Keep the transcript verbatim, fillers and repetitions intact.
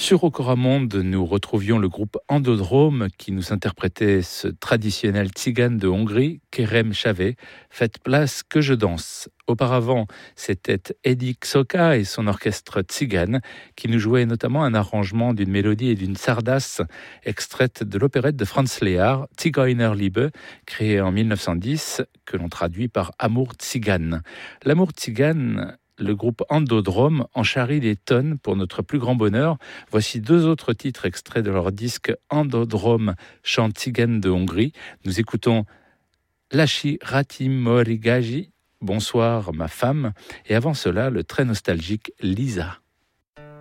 Sur Okoramonde, nous retrouvions le groupe Endodrome qui nous interprétait ce traditionnel tzigane de Hongrie, Kerem Chavé, Faites place que je danse. Auparavant, c'était Eddie Xoka et son orchestre tzigane qui nous jouait notamment un arrangement d'une mélodie et d'une sardasse extraite de l'opérette de Franz Lehár, Zigeunerliebe, créée en mille neuf cent dix, que l'on traduit par Amour tzigane. L'amour tzigane, le groupe Endodrome en charrie des tonnes pour notre plus grand bonheur. Voici deux autres titres extraits de leur disque Endodrome, chant tzigane de Hongrie. Nous écoutons Lachi Rati Morigaji, Bonsoir ma femme, et avant cela le très nostalgique Lisa.